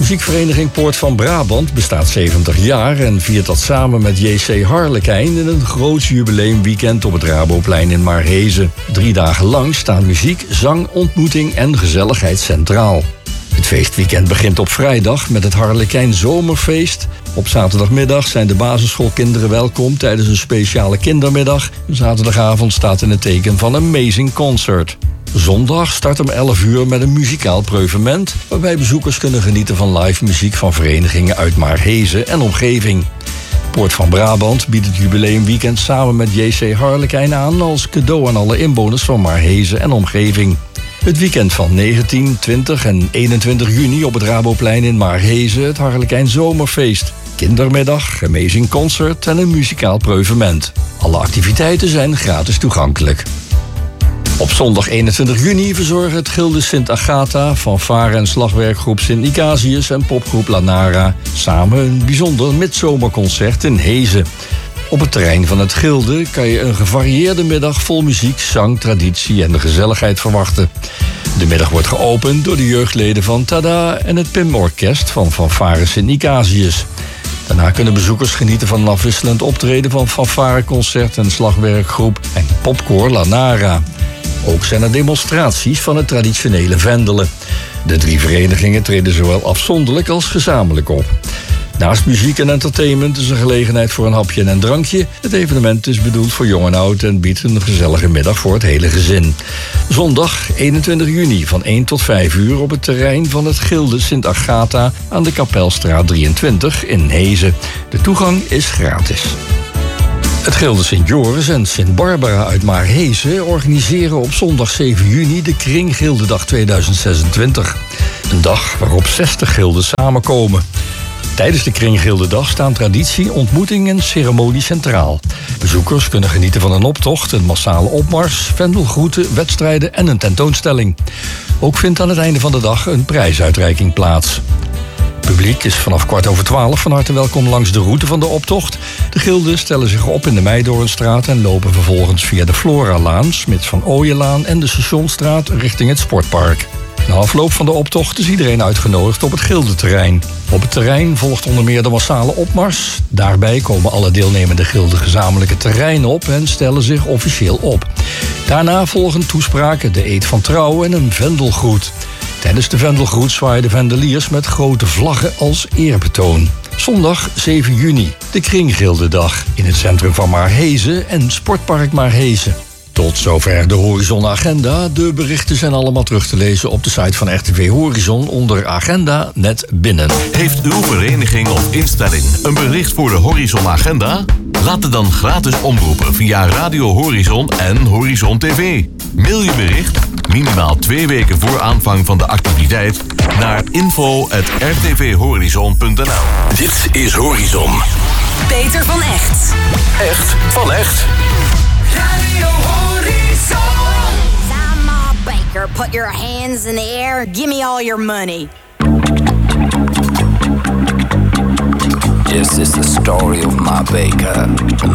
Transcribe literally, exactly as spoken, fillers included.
Muziekvereniging Poort van Brabant bestaat zeventig jaar en viert dat samen met J C Harlekijn in een groot jubileumweekend op het Raboplein in Maarhezen. Drie dagen lang staan muziek, zang, ontmoeting en gezelligheid centraal. Het feestweekend begint op vrijdag met het Harlekijn Zomerfeest. Op zaterdagmiddag zijn de basisschoolkinderen welkom tijdens een speciale kindermiddag. Zaterdagavond staat in het teken van Amazing Concert. Zondag start om elf uur met een muzikaal preuvement, waarbij bezoekers kunnen genieten van live muziek van verenigingen uit Maarhezen en omgeving. Poort van Brabant biedt het jubileumweekend samen met J C Harlekijn aan als cadeau aan alle inwoners van Maarhezen en omgeving. Het weekend van negentien, twintig en eenentwintig juni op het Raboplein in Maarhezen het Harlekijn Zomerfeest. Kindermiddag, Amazing Concert en een muzikaal preuvement. Alle activiteiten zijn gratis toegankelijk. Op zondag eenentwintig juni verzorgen het Gilde Sint Agatha, fanfare- en slagwerkgroep Sint Nicasius en popgroep Lanara samen een bijzonder midzomerconcert in Hezen. Op het terrein van het Gilde kan je een gevarieerde middag vol muziek, zang, traditie en de gezelligheid verwachten. De middag wordt geopend door de jeugdleden van Tada en het P I M-orkest van fanfare Sint Nicasius. Daarna kunnen bezoekers genieten van een afwisselend optreden van fanfareconcert en slagwerkgroep en popkoor Lanara. Ook zijn er demonstraties van het traditionele vendelen. De drie verenigingen treden zowel afzonderlijk als gezamenlijk op. Naast muziek en entertainment is er gelegenheid voor een hapje en een drankje. Het evenement is bedoeld voor jong en oud en biedt een gezellige middag voor het hele gezin. Zondag eenentwintig juni van één tot vijf uur op het terrein van het Gilde Sint Agatha aan de Kapelstraat drieëntwintig in Hezen. De toegang is gratis. Het Gilde Sint Joris en Sint Barbara uit Maarhezen organiseren op zondag zeven juni de Kringgildedag tweeduizend zesentwintig. Een dag waarop zestig gilden samenkomen. Tijdens de Kringgildedag staan traditie, ontmoeting en ceremonie centraal. Bezoekers kunnen genieten van een optocht, een massale opmars, vendelgroeten, wedstrijden en een tentoonstelling. Ook vindt aan het einde van de dag een prijsuitreiking plaats. Het publiek is vanaf kwart over twaalf van harte welkom langs de route van de optocht. De gilden stellen zich op in de Meidoornstraat en lopen vervolgens via de Floralaan, Smits van Ooyenlaan en de Stationstraat richting het sportpark. Na afloop van de optocht is iedereen uitgenodigd op het gildenterrein. Op het terrein volgt onder meer de massale opmars. Daarbij komen alle deelnemende gilden gezamenlijk het terrein op en stellen zich officieel op. Daarna volgen toespraken, de eed van trouw en een vendelgroet. Tijdens de vendelgroet zwaaien de vendeliers met grote vlaggen als eerbetoon. Zondag zeven juni, de Kringgildedag in het centrum van Maarhezen en Sportpark Maarhezen. Tot zover de Horizon Agenda. De berichten zijn allemaal terug te lezen op de site van R T V Horizon onder Agenda net binnen. Heeft uw vereniging of instelling een bericht voor de Horizon Agenda? Laat het dan gratis omroepen via Radio Horizon en Horizon T V. Mail je bericht minimaal twee weken voor aanvang van de activiteit naar info at r t v horizon punt n l. Dit is Horizon. Peter van Echt. Echt van Echt. Radio Horizon. I'm a banker. Put your hands in the air. Give me all your money. This is the story of my baker.